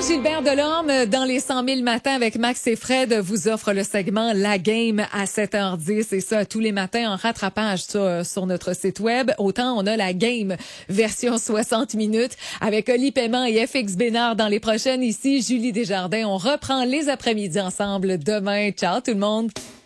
Gilbert Delorme, dans les 100 000 matins avec Max et Fred, vous offre le segment La Game à 7h10. Et ça, tous les matins en rattrapage sur notre site web. Autant on a La Game version 60 minutes avec Oli Paiement et FX Bénard dans les prochaines. Ici, Julie Desjardins. On reprend les après-midi ensemble demain. Ciao tout le monde.